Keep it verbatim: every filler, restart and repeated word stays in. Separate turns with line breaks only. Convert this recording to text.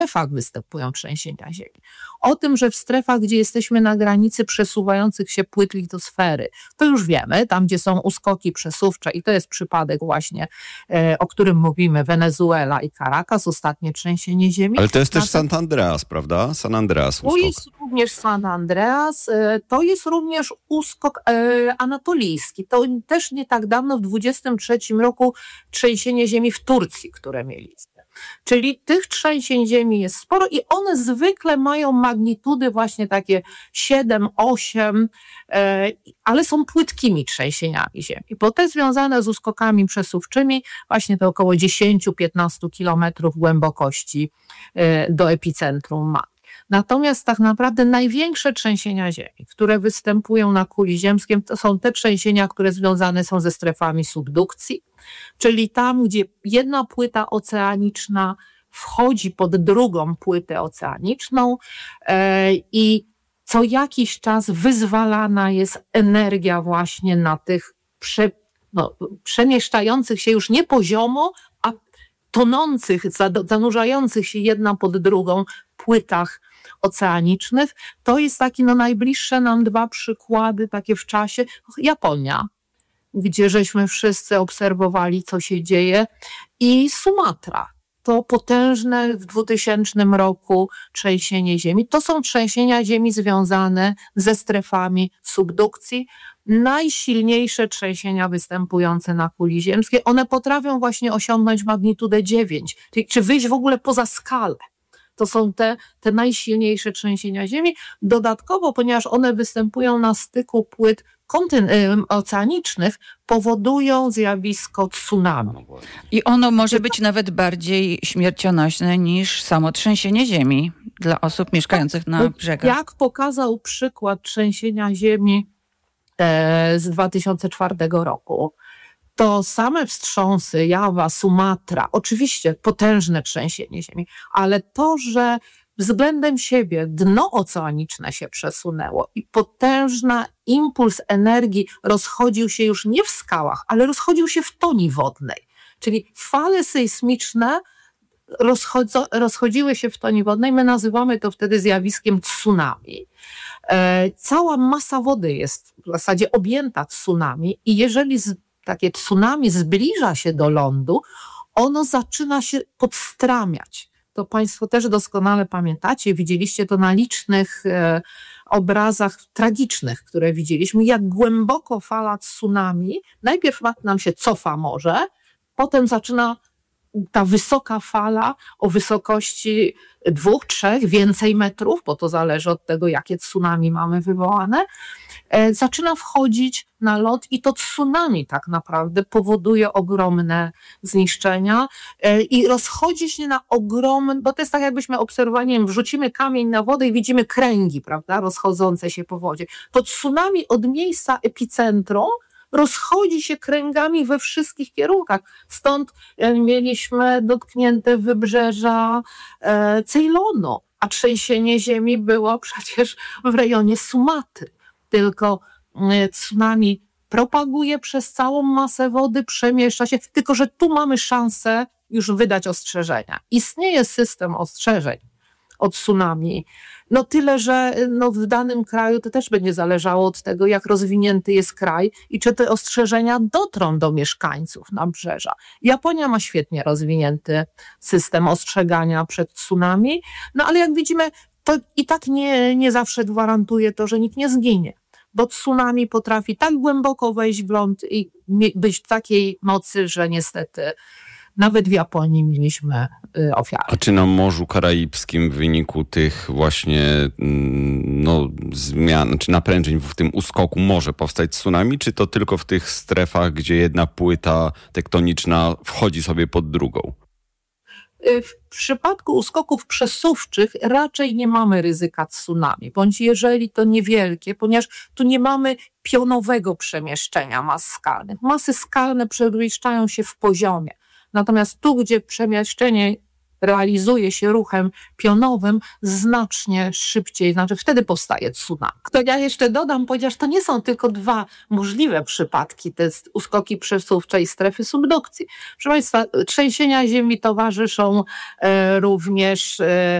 strefach występują trzęsienia ziemi. O tym, że w strefach, gdzie jesteśmy na granicy przesuwających się płyt litosfery, to już wiemy, tam gdzie są uskoki przesuwcze i to jest przypadek właśnie, e, o którym mówimy, Wenezuela i Caracas, ostatnie trzęsienie ziemi.
Ale to jest też
Natomiast
San Andreas, prawda? San Andreas
to
uskok.
jest również San Andreas, e, to jest również uskok e, anatolijski. To też nie tak dawno, w dwudziestym trzecim roku trzęsienie ziemi w Turcji, które mieliśmy. Czyli tych trzęsień ziemi jest sporo i one zwykle mają magnitudy właśnie takie siedem, osiem, e, ale są płytkimi trzęsieniami ziemi, bo te związane z uskokami przesuwczymi właśnie to około dziesięć do piętnastu kilometrów głębokości e, do epicentrum ma. Natomiast tak naprawdę największe trzęsienia ziemi, które występują na kuli ziemskiej, to są te trzęsienia, które związane są ze strefami subdukcji, czyli tam, gdzie jedna płyta oceaniczna wchodzi pod drugą płytę oceaniczną e, i co jakiś czas wyzwalana jest energia właśnie na tych prze, no, przemieszczających się już nie poziomo, a tonących, zanurzających się jedna pod drugą płytach oceanicznych. To jest taki, no najbliższe nam dwa przykłady takie w czasie. Japonia, gdzie żeśmy wszyscy obserwowali, co się dzieje, i Sumatra. To potężne w dwutysięcznym roku trzęsienie ziemi. To są trzęsienia ziemi związane ze strefami subdukcji. Najsilniejsze trzęsienia występujące na kuli ziemskiej, one potrafią właśnie osiągnąć magnitudę dziewięć, czyli czy wyjść w ogóle poza skalę. To są te, te najsilniejsze trzęsienia ziemi. Dodatkowo, ponieważ one występują na styku płyt kontyn- oceanicznych, powodują zjawisko tsunami.
I ono może być nawet bardziej śmiercionośne niż samo trzęsienie ziemi dla osób mieszkających na brzegach.
Jak pokazał przykład trzęsienia ziemi e, z dwa tysiące czwartego roku, to same wstrząsy, Jawa, Sumatra, oczywiście potężne trzęsienie ziemi, ale to, że względem siebie dno oceaniczne się przesunęło i potężny impuls energii rozchodził się już nie w skałach, ale rozchodził się w toni wodnej. Czyli fale sejsmiczne rozchodzo, rozchodziły się w toni wodnej, my nazywamy to wtedy zjawiskiem tsunami. E, cała masa wody jest w zasadzie objęta tsunami i jeżeli z, takie tsunami zbliża się do lądu, ono zaczyna się podstramiać. To Państwo też doskonale pamiętacie, widzieliście to na licznych e, obrazach tragicznych, które widzieliśmy, jak głęboko fala tsunami, najpierw nam się cofa morze, potem zaczyna ta wysoka fala o wysokości dwóch, trzech, więcej metrów, bo to zależy od tego, jakie tsunami mamy wywołane, e, zaczyna wchodzić na ląd i to tsunami tak naprawdę powoduje ogromne zniszczenia e, i rozchodzi się na ogromny, bo to jest tak jakbyśmy obserwowali, nie wiem, wrzucimy kamień na wodę i widzimy kręgi, prawda, rozchodzące się po wodzie. To tsunami od miejsca epicentrum rozchodzi się kręgami we wszystkich kierunkach. Stąd mieliśmy dotknięte wybrzeża e, Ceylonu, a trzęsienie ziemi było przecież w rejonie Sumatry. Tylko e, tsunami propaguje przez całą masę wody, przemieszcza się, tylko że tu mamy szansę już wydać ostrzeżenia. Istnieje system ostrzeżeń o tsunami. No tyle, że no w danym kraju to też będzie zależało od tego, jak rozwinięty jest kraj i czy te ostrzeżenia dotrą do mieszkańców nabrzeża. Japonia ma świetnie rozwinięty system ostrzegania przed tsunami, no ale jak widzimy, to i tak nie, nie zawsze gwarantuje to, że nikt nie zginie, bo tsunami potrafi tak głęboko wejść w ląd i być w takiej mocy, że niestety nawet w Japonii mieliśmy y, ofiary.
A czy na Morzu Karaibskim w wyniku tych właśnie no, zmian, czy naprężeń w tym uskoku może powstać tsunami, czy to tylko w tych strefach, gdzie jedna płyta tektoniczna wchodzi sobie pod drugą?
W przypadku uskoków przesuwczych raczej nie mamy ryzyka tsunami, bądź jeżeli to niewielkie, ponieważ tu nie mamy pionowego przemieszczenia mas skalnych. Masy skalne przemieszczają się w poziomie. Natomiast tu, gdzie przemieszczenie realizuje się ruchem pionowym, znacznie szybciej, znaczy wtedy powstaje tsunami. To ja jeszcze dodam, ponieważ to nie są tylko dwa możliwe przypadki, te uskoki przesuwcze i strefy subdukcji. Proszę Państwa, trzęsienia ziemi towarzyszą e, również e,